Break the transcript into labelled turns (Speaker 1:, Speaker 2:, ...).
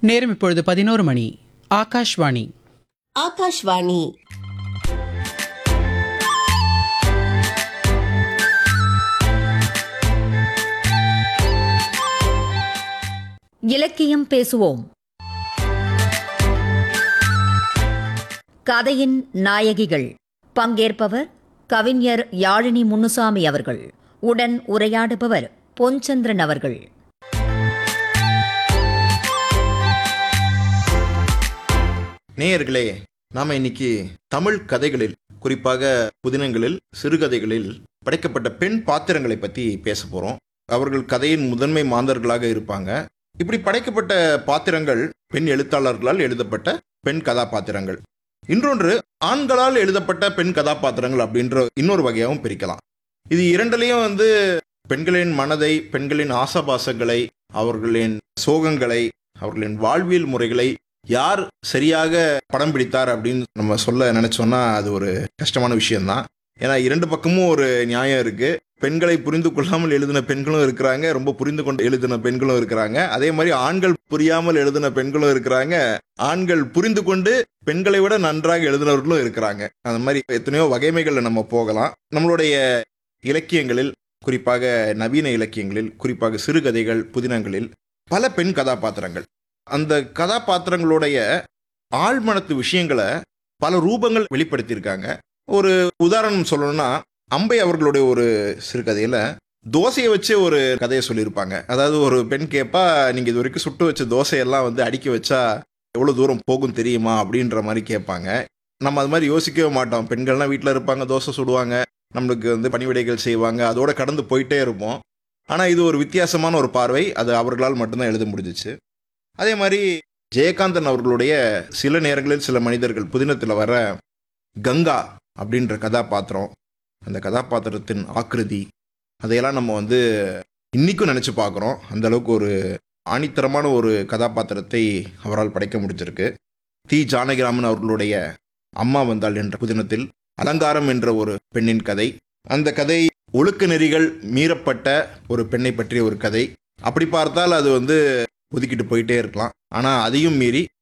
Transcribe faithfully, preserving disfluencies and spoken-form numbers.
Speaker 1: நேரம் இப்பொழுது பதினோரு மணி. ஆகாஷ்வாணி.
Speaker 2: ஆகாஷ்வாணி
Speaker 3: இலக்கியம் பேசுவோம். கதையின் நாயகிகள். பங்கேற்பவர் கவிஞர் யாழினி முன்னுசாமி அவர்கள். உடன் உரையாடுபவர் பொன்சந்திரன் அவர்கள்.
Speaker 4: நேயர்களே, நாம இன்னைக்கு தமிழ் கதைகளில், குறிப்பாக புதினங்களில், சிறுகதைகளில் படைக்கப்பட்ட பெண் பாத்திரங்களை பற்றி பேச போகிறோம். அவர்கள் கதையின் முதன்மை மாந்தர்களாக இருப்பாங்க. இப்படி படைக்கப்பட்ட பாத்திரங்கள் பெண் எழுத்தாளர்களால் எழுதப்பட்ட பெண் கதாபாத்திரங்கள். இன்னொன்று ஆண்களால் எழுதப்பட்ட பெண் கதாபாத்திரங்கள் அப்படின்ற இன்னொரு வகையாகவும் பிரிக்கலாம். இது இரண்டுலேயும் வந்து பெண்களின் மனதை, பெண்களின் ஆசாபாசங்களை, அவர்களின் சோகங்களை, அவர்களின் வாழ்வியல் முறைகளை யார் சரியாக படம் பிடித்தார் அப்படின்னு நம்ம சொல்ல நினைச்சோம்னா அது ஒரு கஷ்டமான விஷயம்தான். ஏன்னா இரண்டு பக்கமும் ஒரு நியாயம் இருக்கு. பெண்களை புரிந்து கொள்ளாமல் எழுதின பெண்களும் இருக்கிறாங்க, ரொம்ப புரிந்து கொண்டு எழுதின பெண்களும் இருக்கிறாங்க. அதே மாதிரி ஆண்கள் புரியாமல் எழுதின பெண்களும் இருக்கிறாங்க, ஆண்கள் புரிந்து கொண்டு பெண்களை விட நன்றாக எழுதினவர்களும் இருக்கிறாங்க. அந்த மாதிரி எத்தனையோ வகைமைகளில் நம்ம போகலாம். நம்மளுடைய இலக்கியங்களில், குறிப்பாக நவீன இலக்கியங்களில், குறிப்பாக சிறுகதைகள், புதினங்களில் பல பெண் கதாபாத்திரங்கள். அந்த கதாபாத்திரங்களுடைய ஆழ்மனத்து விஷயங்களை பல ரூபங்கள் வெளிப்படுத்தியிருக்காங்க. ஒரு உதாரணம் சொல்லணும்னா, அம்பை அவர்களுடைய ஒரு சிறுகதையில் தோசையை வச்சு ஒரு கதையை சொல்லியிருப்பாங்க. அதாவது ஒரு பெண் கேட்பா, நீங்கள் இது வரைக்கும் சுட்டு வச்ச தோசையெல்லாம் வந்து அடுக்கி வச்சா எவ்வளோ தூரம் போகும் தெரியுமா அப்படின்ற மாதிரி கேட்பாங்க. நம்ம அது மாதிரி யோசிக்கவே மாட்டோம். பெண்கள்லாம் வீட்டில் இருப்பாங்க, தோசை சுடுவாங்க, நம்மளுக்கு வந்து பணிவிடைகள் செய்வாங்க, அதோட கடந்து போயிட்டே இருப்போம். ஆனால் இது ஒரு வித்தியாசமான ஒரு பார்வை, அது அவர்களால் மட்டும்தான் எழுத முடிஞ்சிச்சு. அதே மாதிரி ஜெயகாந்தன் அவர்களுடைய சில நேரங்களில் சில மனிதர்கள் புதினத்தில் வர கங்கா அப்படின்ற கதாபாத்திரம், அந்த கதாபாத்திரத்தின் ஆக்கிருதி, அதையெல்லாம் நம்ம வந்து இன்றைக்கும் நினச்சி பார்க்குறோம். அந்த அளவுக்கு ஒரு ஆணித்தரமான ஒரு கதாபாத்திரத்தை அவரால் படைக்க முடிஞ்சிருக்கு. தி ஜானகிராமன் அவர்களுடைய அம்மா வந்தாள் என்ற புதினத்தில் அலங்காரம் என்ற ஒரு பெண்ணின் கதை. அந்த கதை ஒழுக்க நெறிகள் மீறப்பட்ட ஒரு பெண்ணை பற்றிய ஒரு கதை. அப்படி பார்த்தால் அது வந்து ஒதுக்கிட்டு போயிட்டே இருக்கலாம். ஆனால் அதையும் மீறி